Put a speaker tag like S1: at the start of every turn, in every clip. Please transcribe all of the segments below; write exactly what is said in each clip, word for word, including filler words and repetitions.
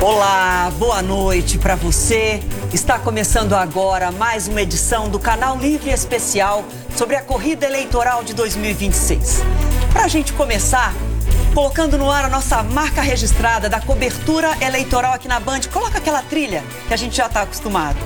S1: Olá, boa noite para você. Está começando agora mais uma edição do Canal Livre Especial sobre a corrida eleitoral de dois mil e vinte e seis. Para a gente começar, colocando no ar a nossa marca registrada da cobertura eleitoral aqui na Band, coloca aquela trilha que a gente já está acostumado.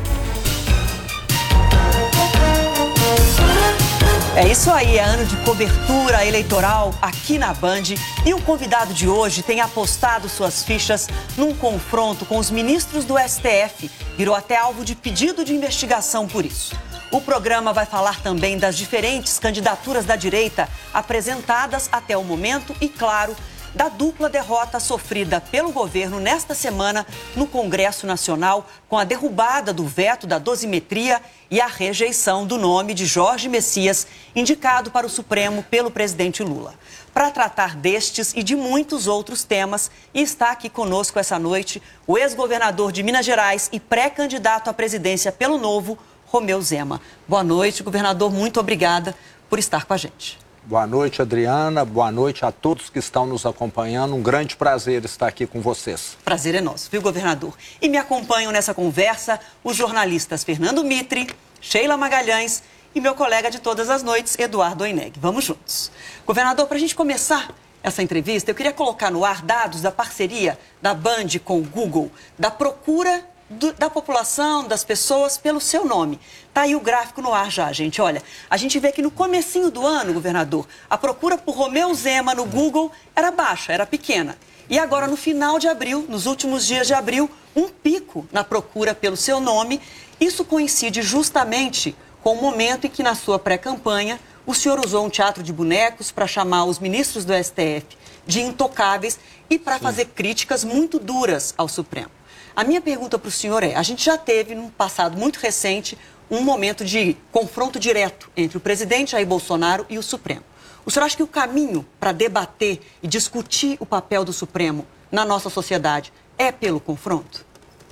S1: É isso aí, é ano de cobertura eleitoral aqui na Band e o convidado de hoje tem apostado suas fichas num confronto com os ministros do S T F. Virou até alvo de pedido de investigação por isso. O programa vai falar também das diferentes candidaturas da direita apresentadas até o momento e, claro, da dupla derrota sofrida pelo governo nesta semana no Congresso Nacional com a derrubada do veto da dosimetria e a rejeição do nome de Jorge Messias, indicado para o Supremo pelo presidente Lula. Para tratar destes e de muitos outros temas, está aqui conosco essa noite o ex-governador de Minas Gerais e pré-candidato à presidência pelo Novo, Romeu Zema. Boa noite, governador, muito obrigada por estar com a gente.
S2: Boa noite, Adriana. Boa noite a todos que estão nos acompanhando. Um grande prazer estar aqui com vocês.
S1: Prazer é nosso, viu, governador? E me acompanham nessa conversa os jornalistas Fernando Mitre, Sheila Magalhães e meu colega de todas as noites, Eduardo Oineg. Vamos juntos. Governador, para a gente começar essa entrevista, eu queria colocar no ar dados da parceria da Band com o Google, da procura Do, da população, das pessoas, pelo seu nome. Tá aí o gráfico no ar já, gente. Olha, a gente vê que no comecinho do ano, governador, a procura por Romeu Zema no Google era baixa, era pequena. E agora, no final de abril, nos últimos dias de abril, um pico na procura pelo seu nome. Isso coincide justamente com o momento em que, na sua pré-campanha, o senhor usou um teatro de bonecos para chamar os ministros do S T F de intocáveis e para fazer críticas muito duras ao Supremo. A minha pergunta para o senhor é, a gente já teve, num passado muito recente, um momento de confronto direto entre o presidente Jair Bolsonaro e o Supremo. O senhor acha que o caminho para debater e discutir o papel do Supremo na nossa sociedade é pelo confronto?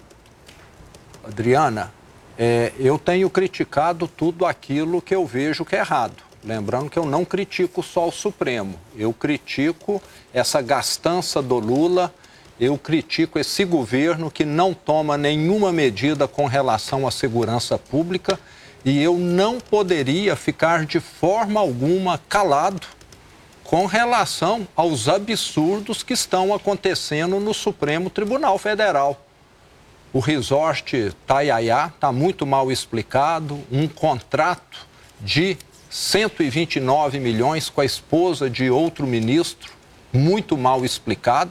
S2: Adriana, é, eu tenho criticado tudo aquilo que eu vejo que é errado. Lembrando que eu não critico só o Supremo, eu critico essa gastança do Lula. Eu critico esse governo que não toma nenhuma medida com relação à segurança pública e eu não poderia ficar de forma alguma calado com relação aos absurdos que estão acontecendo no Supremo Tribunal Federal. O resort Taiaiá está muito mal explicado, um contrato de cento e vinte e nove milhões com a esposa de outro ministro, muito mal explicado.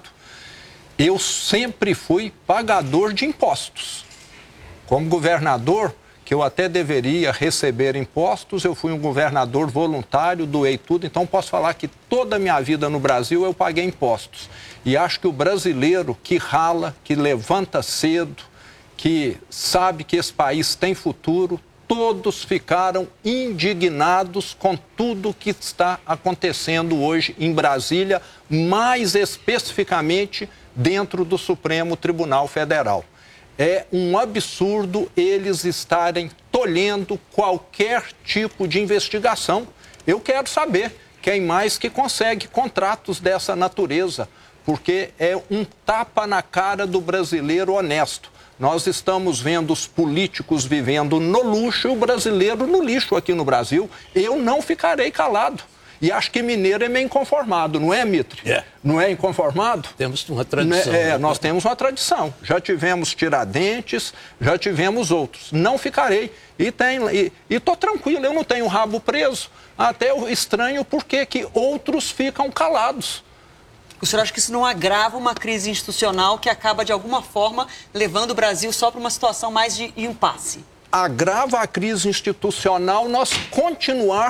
S2: Eu sempre fui pagador de impostos. Como governador, que eu até deveria receber impostos, eu fui um governador voluntário, doei tudo, então posso falar que toda a minha vida no Brasil eu paguei impostos. E acho que o brasileiro que rala, que levanta cedo, que sabe que esse país tem futuro, todos ficaram indignados com tudo que está acontecendo hoje em Brasília, mais especificamente dentro do Supremo Tribunal Federal. É um absurdo eles estarem tolhendo qualquer tipo de investigação. Eu quero saber quem mais que consegue contratos dessa natureza, porque é um tapa na cara do brasileiro honesto. Nós estamos vendo os políticos vivendo no luxo e o brasileiro no lixo aqui no Brasil. Eu não ficarei calado. E acho que mineiro é meio inconformado, não é, Mitre?
S3: É.
S2: Não é inconformado?
S3: Temos uma tradição.
S2: É,
S3: né?
S2: Nós temos uma tradição. Já tivemos Tiradentes, já tivemos outros. Não ficarei. E tenho, e, e tô tranquilo, eu não tenho o rabo preso. Até eu estranho por que que outros ficam calados.
S1: O senhor acha que isso não agrava uma crise institucional que acaba, de alguma forma, levando o Brasil só para uma situação mais de impasse?
S2: Agrava a crise institucional nós continuar